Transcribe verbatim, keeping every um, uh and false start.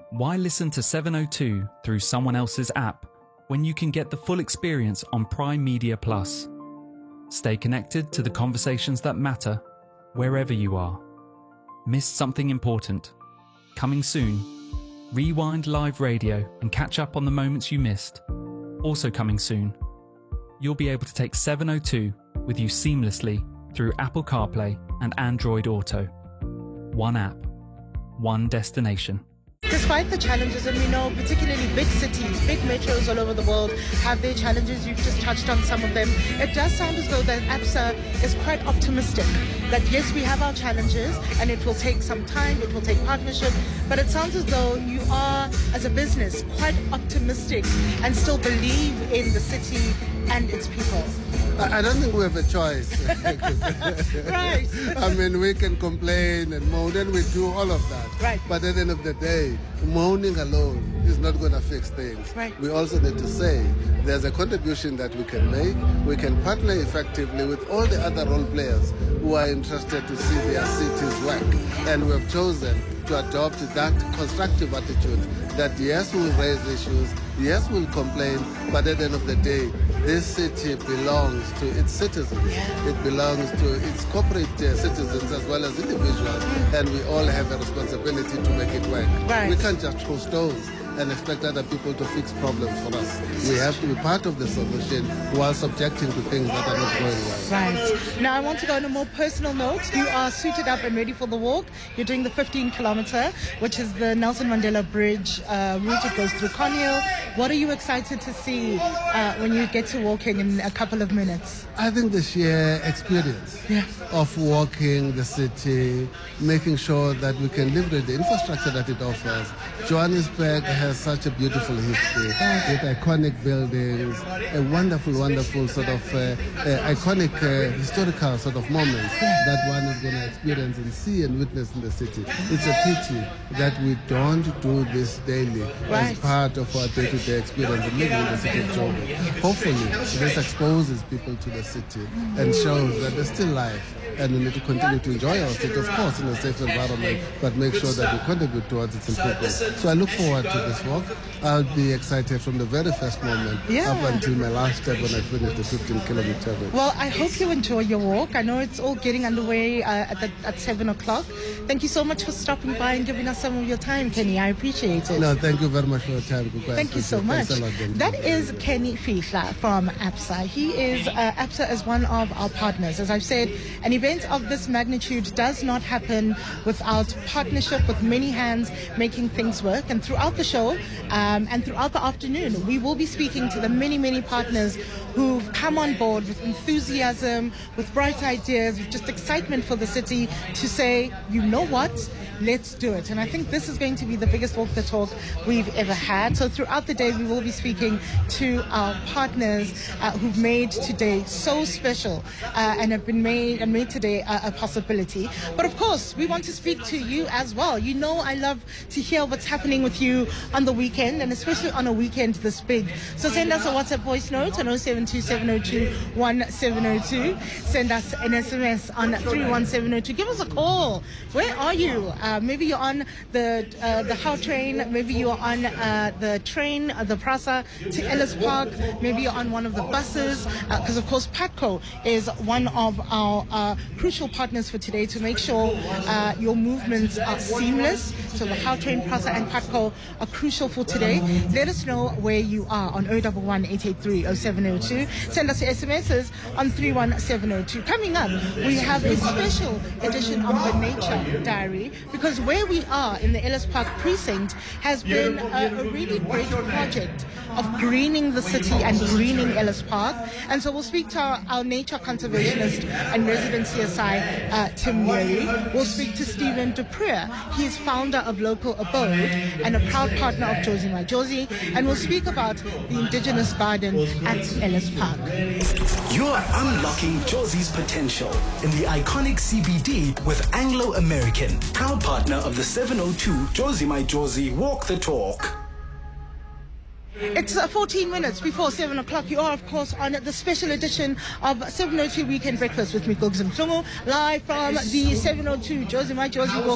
Why listen to seven oh two through someone else's app when you can get the full experience on Prime Media Plus? Stay connected to the conversations that matter wherever you are. Missed something important? Coming soon. Rewind live radio and catch up on the moments you missed. Also coming soon. You'll be able to take seven oh two with you seamlessly through Apple CarPlay and Android Auto. One app, one destination. Despite the challenges, and we know particularly big cities, big metros all over the world have their challenges, you've just touched on some of them, it does sound as though that ABSA is quite optimistic. That yes, we have our challenges and it will take some time, it will take partnership, but it sounds as though you are, as a business, quite optimistic and still believe in the city and its people. I don't think we have a choice. Right. I mean, we can complain and moan, and we do all of that. Right. But at the end of the day, moaning alone is not going to fix things. Right. We also need to say there's a contribution that we can make. We can partner effectively with all the other role players who are interested to see their cities work. And we have chosen to adopt that constructive attitude that yes, we'll raise issues, yes, we'll complain, but at the end of the day, this city belongs to its citizens. Yeah. It belongs to its corporate uh, citizens as well as individuals, and we all have a responsibility to make it work. Right. We can't just throw stones and expect other people to fix problems for us. We have to be part of the solution while subjecting to things that are not going well. Right. Now I want to go on a more personal note. You are suited up and ready for the walk. You're doing the fifteen kilometer, which is the Nelson Mandela Bridge uh, route. It goes through Cornhill. What are you excited to see uh, when you get to walking in a couple of minutes? I think the sheer experience yeah. of walking the city, making sure that we can leverage the infrastructure that it offers. Johannesburg has such a beautiful history with iconic buildings, a wonderful, wonderful sort of uh, uh, iconic uh, historical sort of moments that one is going to experience and see and witness in the city. It's a pity that we don't do this daily right. as part of our day-to-day experience of living in the city of Joburg. Hopefully, this exposes people to the city and shows that there's still life. And we need to continue to enjoy our city, of course, in a safe environment, but make sure that we contribute towards its improvement. So I look forward to this walk. I'll be excited from the very first moment yeah. up until my last step when I finish the fifteen kilometer walk. Well, I hope you enjoy your walk. I know it's all getting underway uh, at, the, at seven o'clock. Thank you so much for stopping by and giving us some of your time, Kenny. I appreciate it. No, thank you very much for your time. Goodbye. Thank you so much. Lot, that is Kenny Fihla from ABSA. He is, uh, ABSA is one of our partners. As I've said, an event of this magnitude does not happen without partnership, with many hands making things work. And throughout the show um, and throughout the afternoon, we will be speaking to the many, many partners who've come on board with enthusiasm, with bright ideas, with just excitement for the city to say, you know what? Let's do it. And I think this is going to be the biggest walk the talk we've ever had. So throughout the day, we will be speaking to our partners uh, who've made today so special uh, and have been made and made today a, a possibility. But of course, we want to speak to you as well. You know, I love to hear what's happening with you on the weekend, and especially on a weekend this big. So send us a WhatsApp voice note on oh seven two, seven oh two, one seven oh two. Send us an S M S on three one seven oh two. Give us a call. Where are you? Uh, maybe you're on the uh, the How train. Maybe you're on uh, the train, uh, the Prasa to Ellis Park. Maybe you're on one of the buses. Because, uh, of course, PATCO is one of our uh, crucial partners for today to make sure uh, your movements are seamless. So the How train, Prasa, and PATCO are crucial for today. Let us know where you are on oh one one, eight eight three, oh seven oh two. Send us your S M Ses on three one seven oh two. Coming up, we have a special edition of the Nature Diary, because where we are in the Ellis Park precinct has been a, a really great project of greening the city and greening Ellis Park. And so we'll speak to our, our nature conservationist and resident C S I, uh, Tim Neary. We'll speak to Stephen Dupree. He's founder of Local Abode and a proud partner of Josie My Josie. And we'll speak about the Indigenous Garden at Ellis Park. You're unlocking Josie's potential in the iconic C B D with Anglo American, proud partner of the seven oh two Josie My Josie Walk the Talk. It's uh, fourteen minutes before seven o'clock. You are, of course, on the special edition of seven oh two Weekend Breakfast with me, Gugs Mhlungu, live from the seven oh two Josie My Josie Walk